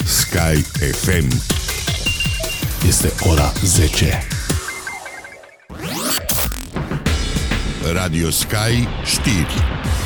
Sky FM. Este ora 10. Radio Sky știri.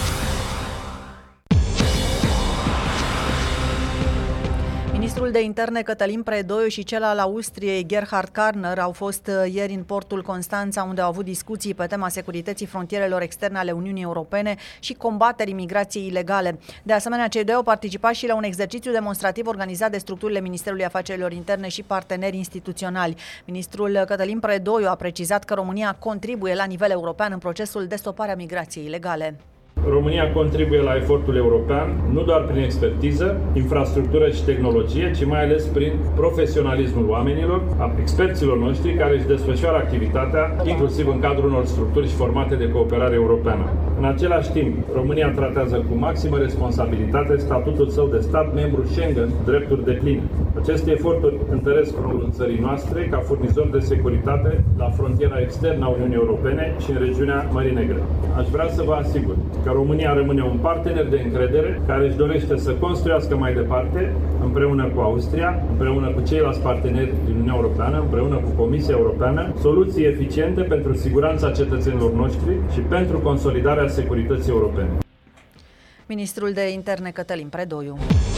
Ministrul de Interne Cătălin Predoiu și cel al Austriei Gerhard Karner au fost ieri în portul Constanța, unde au avut discuții pe tema securității frontierelor externe ale Uniunii Europene și combaterii migrației ilegale. De asemenea, cei doi au participat și la un exercițiu demonstrativ organizat de structurile Ministerului Afacerilor Interne și parteneri instituționali. Ministrul Cătălin Predoiu a precizat că România contribuie la nivel european în procesul de stopare a migrației ilegale. România contribuie la efortul european nu doar prin expertiză, infrastructură și tehnologie, ci mai ales prin profesionalismul oamenilor, a experților noștri care își desfășoară activitatea, inclusiv în cadrul unor structuri și formate de cooperare europeană. În același timp, România tratează cu maximă responsabilitate statutul său de stat membru Schengen, drepturi depline. Aceste eforturi întăresc rolul țării noastre ca furnizor de securitate la frontiera externă a Uniunii Europene și în regiunea Mării Negre. Aș vrea să vă asigur că România rămâne un partener de încredere care își dorește să construiască mai departe, împreună cu Austria, împreună cu ceilalți parteneri din Uniunea Europeană, împreună cu Comisia Europeană, soluții eficiente pentru siguranța cetățenilor noștri și pentru consolidarea securității europene. Ministrul de Interne Cătălin Predoiu.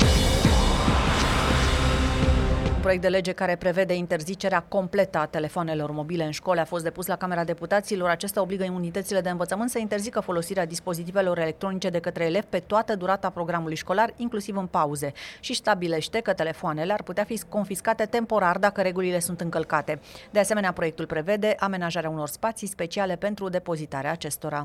Un proiect de lege care prevede interzicerea completă a telefoanelor mobile în școli a fost depus la Camera Deputaților. Acesta obligă unitățile de învățământ să interzică folosirea dispozitivelor electronice de către elevi pe toată durata programului școlar, inclusiv în pauze, și stabilește că telefoanele ar putea fi confiscate temporar dacă regulile sunt încălcate. De asemenea, proiectul prevede amenajarea unor spații speciale pentru depozitarea acestora.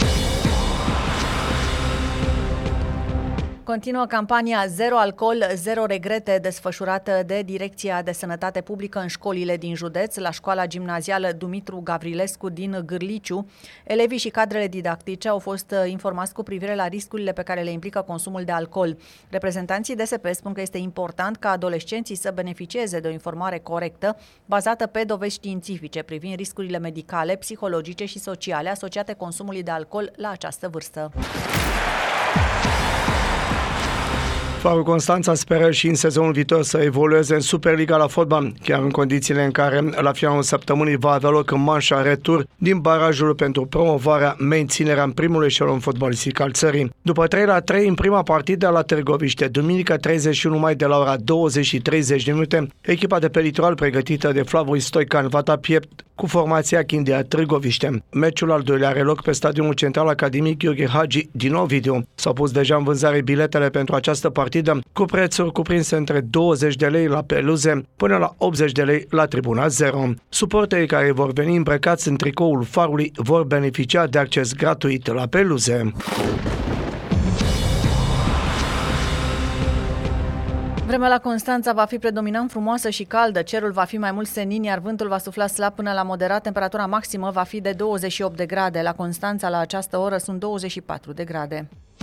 Continuă campania Zero Alcool, Zero Regrete, desfășurată de Direcția de Sănătate Publică în școlile din județ. La școala gimnazială Dumitru Gavrilescu din Gârliciu, elevii și cadrele didactice au fost informați cu privire la riscurile pe care le implică consumul de alcool. Reprezentanții DSP spun că este important ca adolescenții să beneficieze de o informare corectă, bazată pe dovezi științifice privind riscurile medicale, psihologice și sociale asociate consumului de alcool la această vârstă. Farul Constanța speră și în sezonul viitor să evolueze în Superliga la fotbal, chiar în condițiile în care la finalul săptămânii va avea loc în manșa retur din barajul pentru promovarea, menținerea în primul eșelon fotbalistic al țării. După 3-3 în prima partidă la Târgoviște, duminică 31 mai de la ora 20:30, echipa de pe litoral pregătită de Flavoi Stoican va da piept cu formația Chindia Târgoviște. Meciul al doilea are loc pe stadionul central academic Gheorghe Hagi din Ovidiu. S-au pus deja în vânzare biletele pentru această partidă cu prețuri cuprinse între 20 de lei la peluze până la 80 de lei la tribuna 0. Suporterii care vor veni îmbrăcați în tricoul Farului vor beneficia de acces gratuit la peluze. Vremea la Constanța va fi predominant frumoasă și caldă, cerul va fi mai mult senin, iar vântul va sufla slab până la moderat, temperatura maximă va fi de 28 de grade. La Constanța la această oră sunt 24 de grade.